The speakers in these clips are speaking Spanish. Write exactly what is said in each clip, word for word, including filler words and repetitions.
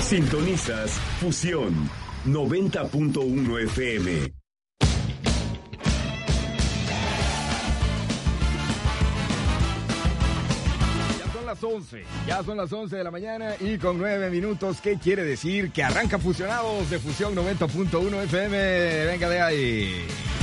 Sintonizas Fusión noventa punto uno F M. once. Ya son las once de la mañana y con nueve minutos. ¿Qué quiere decir? Que arranca Fusionados de Fusión noventa punto uno F M. Venga de ahí.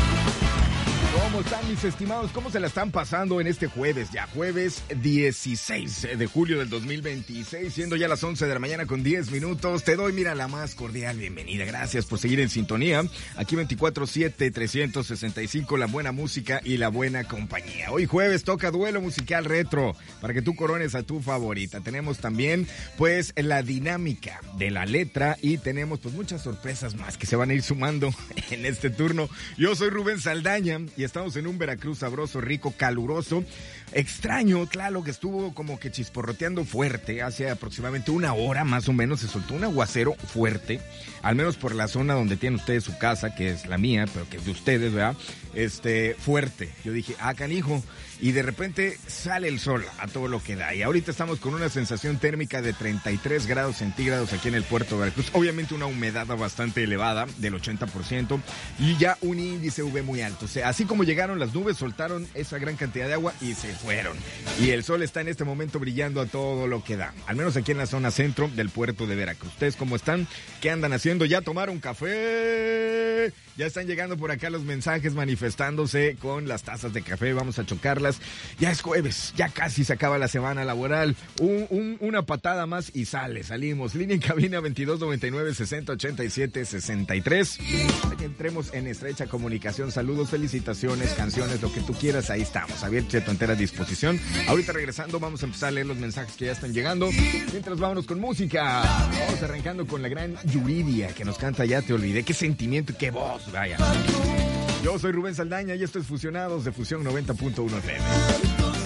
¿Cómo están, mis estimados? ¿Cómo se la están pasando en este jueves? Ya jueves dieciséis de julio del dos mil veintiséis, siendo ya las once de la mañana con diez minutos. Te doy, mira, la más cordial bienvenida. Gracias por seguir en sintonía. Aquí veinticuatro siete, trescientos sesenta y cinco, la buena música y la buena compañía. Hoy jueves toca duelo musical retro para que tú corones a tu favorita. Tenemos también, pues, la dinámica de la letra y tenemos, pues, muchas sorpresas más que se van a ir sumando en este turno. Yo soy Rubén Saldaña y estamos en un Veracruz sabroso, rico, caluroso. Extraño, claro, que estuvo como que chisporroteando fuerte. Hace aproximadamente una hora más o menos se soltó un aguacero fuerte, al menos por la zona donde tienen ustedes su casa, que es la mía, pero que es de ustedes, ¿verdad? Este, fuerte. Yo dije, ah, canijo. Y de repente sale el sol a todo lo que da. Y ahorita estamos con una sensación térmica de treinta y tres grados centígrados aquí en el puerto de Veracruz. Obviamente una humedad bastante elevada, del ochenta por ciento. Y ya un índice U V muy alto. O sea, así como llegaron las nubes, soltaron esa gran cantidad de agua y se fueron. Y el sol está en este momento brillando a todo lo que da. Al menos aquí en la zona centro del puerto de Veracruz. ¿Ustedes cómo están? ¿Qué andan haciendo? ¿Ya tomaron café? Ya están llegando por acá los mensajes manifestándose con las tazas de café. Vamos a chocarlas. Ya es jueves, ya casi se acaba la semana laboral. Un, un, una patada más y sale, salimos. Línea en cabina veintidós noventa y nueve, sesenta ochenta y siete, sesenta y tres. Para que entremos en estrecha comunicación. Saludos, felicitaciones, canciones, lo que tú quieras, ahí estamos. Abierto a tu entera disposición. Ahorita regresando vamos a empezar a leer los mensajes que ya están llegando. Mientras vámonos con música. Vamos arrancando con la gran Yuridia que nos canta Ya te olvidé. Qué sentimiento y qué voz, vaya. Yo soy Rubén Saldaña y esto es Fusionados de Fusión noventa punto uno F M.